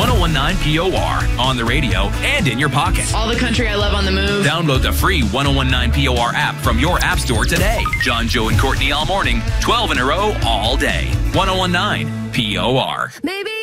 1019 POR on the radio and in your pocket. All the country I love on the move. Download the free 1019 POR app from your app store today. John, Joe, and Courtney all morning, 12 in a row all day. 1019 POR. Maybe